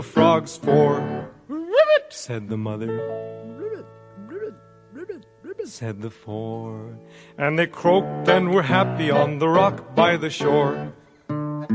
frogs for. Ribbit, said the mother. Said the four. And they croaked and were happy on the rock by the shore.